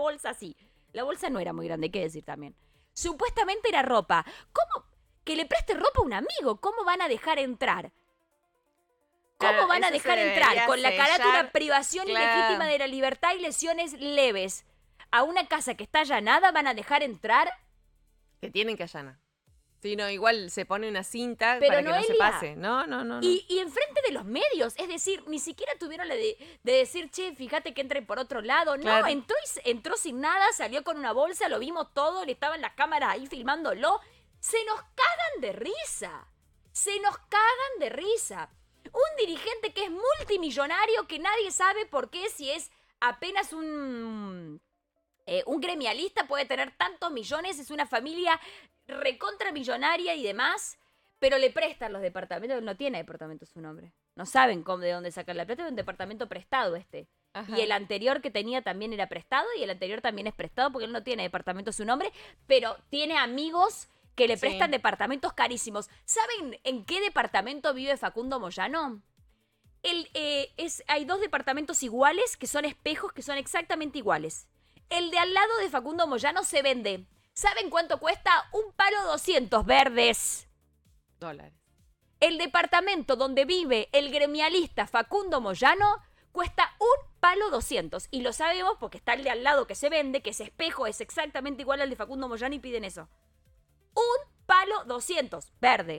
bolsa así. La bolsa no era muy grande, hay que decir también. Supuestamente era ropa. ¿Cómo? Que le preste ropa a un amigo. ¿Cómo van a dejar entrar? ¿Cómo van a dejar entrar con la carátula privación ilegítima de la libertad y lesiones leves a una casa que está allanada? ¿Van a dejar entrar? Que tienen que allanar. Si no, igual se pone una cinta Pero para que Noelia, no se pase. No. Y enfrente de los medios, es decir, ni siquiera tuvieron la de decir, che, fíjate que entre por otro lado. Claro. No, entró sin nada, salió con una bolsa, lo vimos todo, le estaban las cámaras ahí filmándolo. Se nos cagan de risa. Se nos cagan de risa. Un dirigente que es multimillonario, que nadie sabe por qué, si es apenas un gremialista, puede tener tantos millones, es una familia recontramillonaria y demás, pero le prestan los departamentos. No tiene departamento su nombre. No saben de dónde sacar la plata, es un departamento prestado este. Ajá. Y el anterior que tenía también era prestado, y el anterior también es prestado porque él no tiene departamento su nombre, pero tiene amigos que le prestan departamentos carísimos. ¿Saben en qué departamento vive Facundo Moyano? Hay 2 departamentos iguales, que son espejos, que son exactamente iguales. El de al lado de Facundo Moyano se vende. ¿Saben cuánto cuesta? Un palo 200 verdes. $. El departamento donde vive el gremialista Facundo Moyano cuesta un palo 200. Y lo sabemos porque está el de al lado que se vende, que ese espejo es exactamente igual al de Facundo Moyano y piden eso. Un palo 200, verde.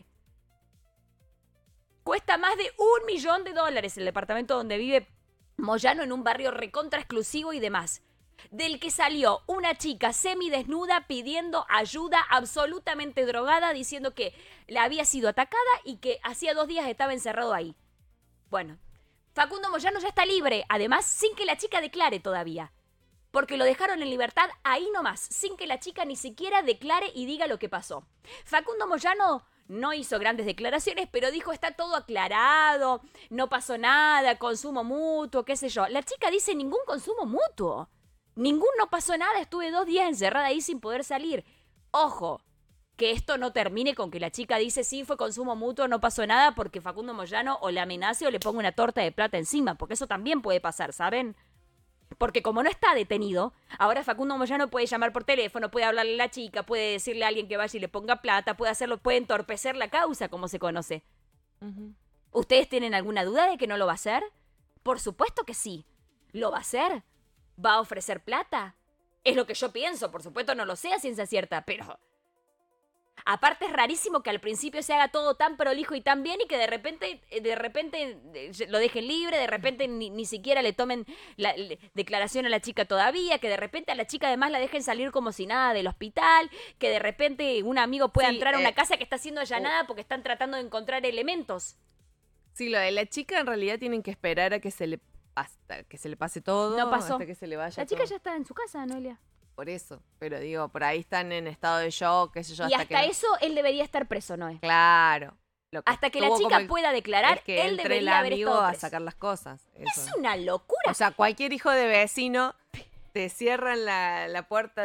Cuesta más de $1 millón el departamento donde vive Moyano, en un barrio recontra exclusivo y demás. Del que salió una chica semidesnuda pidiendo ayuda, absolutamente drogada, diciendo que la había sido atacada y que hacía 2 días estaba encerrado ahí. Bueno, Facundo Moyano ya está libre, además sin que la chica declare todavía. Porque lo dejaron en libertad ahí nomás, sin que la chica ni siquiera declare y diga lo que pasó. Facundo Moyano no hizo grandes declaraciones, pero dijo, está todo aclarado, no pasó nada, consumo mutuo, qué sé yo. La chica dice, ningún consumo mutuo. No pasó nada, estuve 2 días encerrada ahí sin poder salir. Ojo, que esto no termine con que la chica dice, sí, fue consumo mutuo, no pasó nada, porque Facundo Moyano o le amenace o le ponga una torta de plata encima, porque eso también puede pasar, ¿saben? Porque como no está detenido, ahora Facundo Moyano puede llamar por teléfono, puede hablarle a la chica, puede decirle a alguien que vaya y le ponga plata, puede entorpecer la causa, como se conoce. Uh-huh. ¿Ustedes tienen alguna duda de que no lo va a hacer? Por supuesto que sí. ¿Lo va a hacer? ¿Va a ofrecer plata? Es lo que yo pienso, por supuesto no lo sé a ciencia cierta, pero... Aparte es rarísimo que al principio se haga todo tan prolijo y tan bien y que de repente lo dejen libre, de repente ni siquiera le tomen declaración a la chica todavía, que de repente a la chica además la dejen salir como si nada del hospital, que de repente un amigo pueda entrar a una casa que está siendo allanada porque están tratando de encontrar elementos. Sí, lo de la chica en realidad tienen que esperar a que se le pase todo. No pasó. Hasta que se le vaya la chica todo. Ya está en su casa, Noelia. Por eso, pero digo, por ahí están en estado de shock, qué sé yo. Y hasta eso él debería estar preso, ¿no es? Claro. Hasta que la chica pueda declarar, que él debería haber estado preso. A sacar las cosas. Eso. Es una locura. O sea, cualquier hijo de vecino te cierran la puerta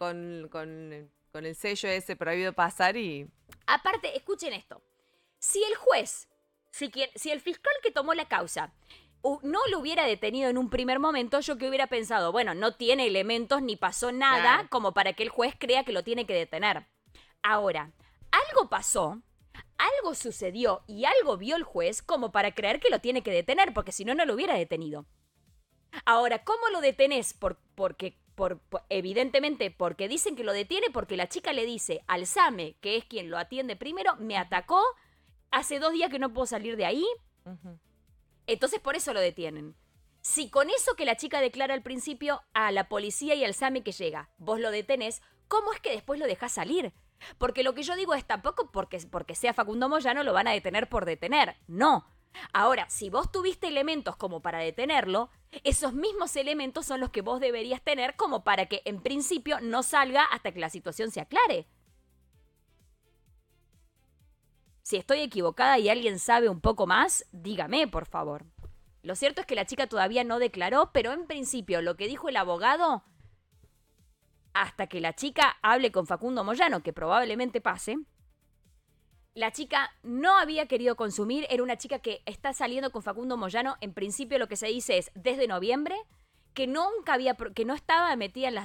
con el sello ese prohibido pasar y... Aparte, escuchen esto. Si el juez, si el fiscal que tomó la causa no lo hubiera detenido en un primer momento, yo que hubiera pensado, bueno, no tiene elementos ni pasó nada como para que el juez crea que lo tiene que detener. Ahora, algo pasó, algo sucedió y algo vio el juez como para creer que lo tiene que detener, porque si no, no lo hubiera detenido. Ahora, ¿cómo lo detenés? Evidentemente, porque dicen que lo detiene, porque la chica le dice al SAME, que es quien lo atiende primero, me atacó, hace 2 días que no puedo salir de ahí. Uh-huh. Entonces por eso lo detienen. Si con eso que la chica declara al principio a la policía y al SAME que llega, vos lo detenés, ¿cómo es que después lo dejás salir? Porque lo que yo digo es tampoco porque sea Facundo Moyano lo van a detener por detener. No. Ahora, si vos tuviste elementos como para detenerlo, esos mismos elementos son los que vos deberías tener como para que en principio no salga hasta que la situación se aclare. Si estoy equivocada y alguien sabe un poco más, dígame, por favor. Lo cierto es que la chica todavía no declaró, pero en principio lo que dijo el abogado, hasta que la chica hable con Facundo Moyano, que probablemente pase, la chica no había querido consumir, era una chica que está saliendo con Facundo Moyano, en principio lo que se dice es desde noviembre, que no estaba metida